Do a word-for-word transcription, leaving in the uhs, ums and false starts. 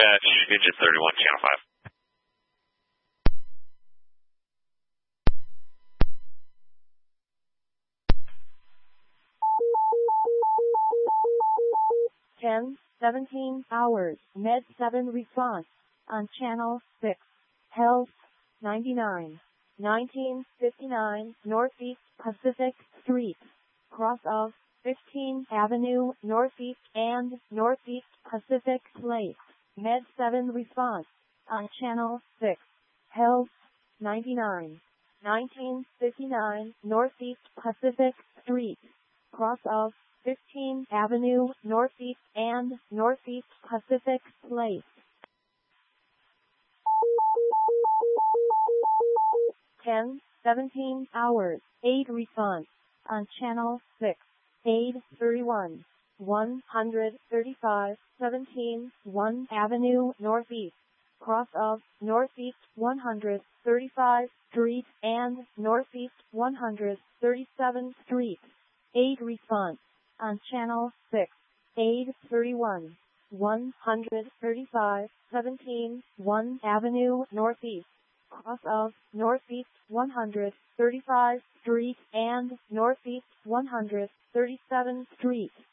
dispatch, engine thirty-one, channel five. ten seventeen hours, Med seven response, on channel six, Health, ninety-nine, nineteen fifty-nine, Northeast Pacific Street, cross of fifteenth Avenue, Northeast and Northeast Pacific Place, Med seven response, on channel six, Health, ninety-nine, nineteen fifty-nine, Northeast Pacific Street, cross of fifteenth Avenue, Northeast and Northeast Pacific Place. ten seventeen hours, eight response, on channel six, eight thirty-one, one thirty-five, seventeen, one Avenue, Northeast, cross of Northeast one thirty-five Street and Northeast one thirty-seventh Street. eight response, on channel six, eight thirty-one, one thirty-five, seventeen, one Avenue, Northeast, cross of Northeast one thirty-five Street and Northeast one thirty-seventh Street.